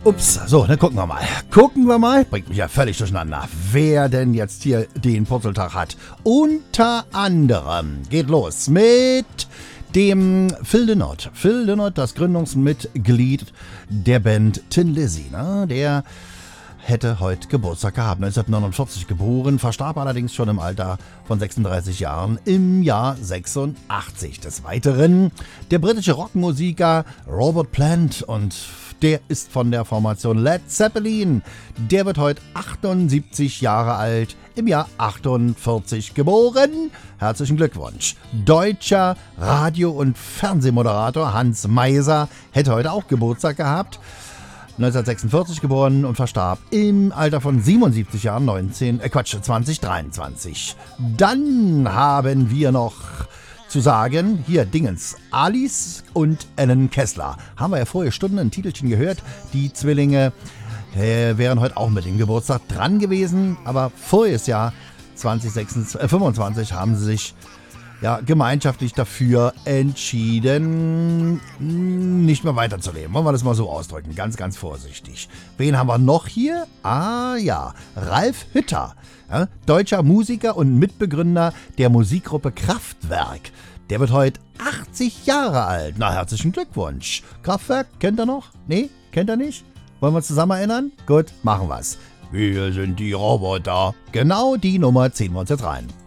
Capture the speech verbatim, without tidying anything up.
Ups, so, dann gucken wir mal. Gucken wir mal. Bringt mich ja völlig durcheinander. Wer denn jetzt hier den Purzeltag hat? Unter anderem geht los mit dem Phil Lynott. Phil Lynott, das Gründungsmitglied der Band Tin Lizzy. Ne? Der hätte heute Geburtstag gehabt. neunzehnhundertneunundvierzig geboren, verstarb allerdings schon im Alter von sechsunddreißig Jahren im Jahr sechsundachtzig. Des Weiteren der britische Rockmusiker Robert Plant, und der ist von der Formation Led Zeppelin. Der wird heute achtundsiebzig Jahre alt, im Jahr achtundvierzig geboren. Herzlichen Glückwunsch. Deutscher Radio- und Fernsehmoderator Hans Meiser hätte heute auch Geburtstag gehabt. neunzehnhundertsechsundvierzig geboren und verstarb im Alter von siebenundsiebzig Jahren, neunzehn, äh Quatsch, zwanzig dreiundzwanzig. Dann haben wir noch zu sagen, hier Dingens, Alice und Ellen Kessler. Haben wir ja vorher Stunden ein Titelchen gehört. Die Zwillinge äh, wären heute auch mit dem Geburtstag dran gewesen, aber voriges Jahr zwanzig fünfundzwanzig haben sie sich ja, gemeinschaftlich dafür entschieden, nicht mehr weiterzuleben. Wollen wir das mal so ausdrücken, ganz, ganz vorsichtig. Wen haben wir noch hier? Ah ja, Ralf Hütter, ja, deutscher Musiker und Mitbegründer der Musikgruppe Kraftwerk. Der wird heute achtzig Jahre alt. Na, herzlichen Glückwunsch. Kraftwerk, kennt er noch? Nee, kennt er nicht? Wollen wir uns zusammen erinnern? Gut, machen wir's. Wir sind die Roboter. Genau die Nummer ziehen wir uns jetzt rein.